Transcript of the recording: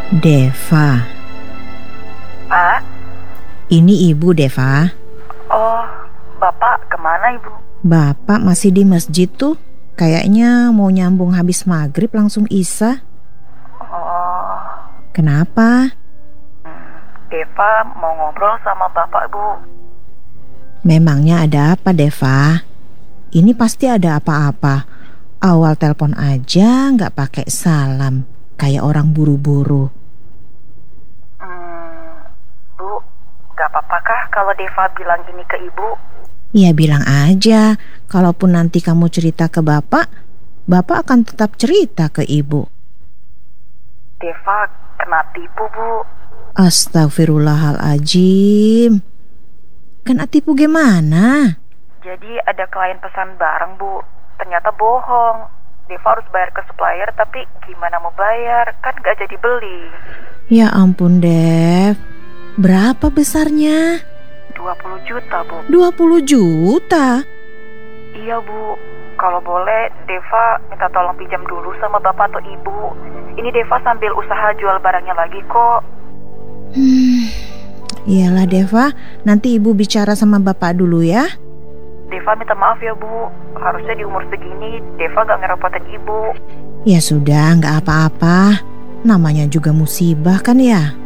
Deva, Pak? ini Ibu Deva. Oh, Bapak kemana Ibu? Bapak masih di masjid tuh. Kayaknya mau nyambung habis maghrib langsung isya. Oh, Kenapa? Deva mau ngobrol sama Bapak Bu. Memangnya ada apa, Deva? Ini pasti ada apa-apa. Awal telepon aja nggak pakai salam, kayak orang buru-buru. Bu, gak apa-apa kah kalau Deva bilang gini ke Ibu? Ya bilang aja, kalaupun nanti kamu cerita ke Bapak, Bapak akan tetap cerita ke Ibu. Deva kena tipu Bu. Astagfirullahaladzim. Kena tipu gimana? Jadi ada klien pesan barang Bu, ternyata bohong. Deva harus bayar ke supplier, tapi gimana mau bayar? Kan gak jadi beli. Ya ampun, Dev. Berapa besarnya? 20 juta Bu. 20 juta? Iya Bu, kalau boleh Deva minta tolong pinjam dulu sama Bapak atau Ibu. Ini Deva sambil usaha jual barangnya lagi kok. Iyalah Deva, nanti Ibu bicara sama Bapak dulu ya. Deva minta maaf ya Bu, harusnya di umur segini Deva gak ngerepotin Ibu. Ya sudah, nggak apa-apa. Namanya juga musibah kan ya.